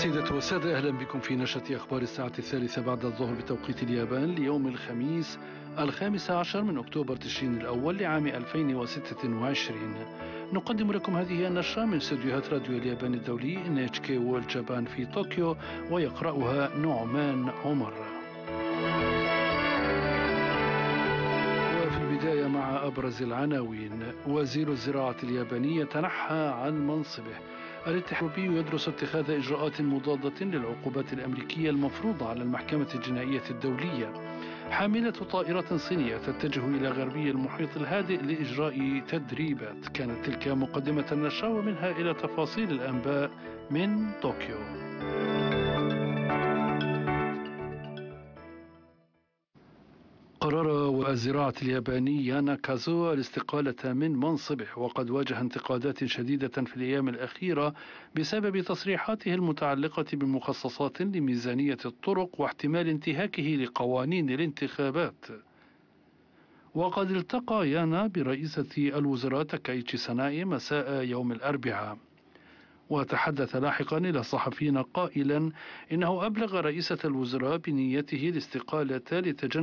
سيدات والسادة، أهلا بكم في نشرة أخبار الساعة 3 بعد الظهر بتوقيت اليابان ليوم الخميس 15 من أكتوبر تشرين الأول لعام 2026. نقدم لكم هذه النشرة من استديوهات راديو اليابان الدولي NHK World Japan في طوكيو، ويقرأها نعمان عمر. وفي البداية مع أبرز العناوين. وزير الزراعة الياباني يتنحى عن منصبه. الاتحاد الأوروبي يدرس اتخاذ إجراءات مضادة للعقوبات الأمريكية المفروضة على المحكمة الجنائية الدولية. حاملة طائرة صينية تتجه إلى غربي المحيط الهادئ لإجراء تدريبات. كانت تلك مقدمة النشرة، ومنها إلى تفاصيل الأنباء من طوكيو. قرر وزير الزراعة الياباني يانا كازو الاستقالة من منصبه، وقد واجه انتقادات شديدة في الأيام الأخيرة بسبب تصريحاته المتعلقة بمخصصات لميزانية الطرق واحتمال انتهاكه لقوانين الانتخابات. وقد التقى يانا برئيسة الوزراء تاكايتشي سانائي مساء يوم الأربعاء، وتحدث لاحقا إلى الصحفيين قائلا إنه أبلغ رئيسة الوزراء بنيته الاستقالة لتجنب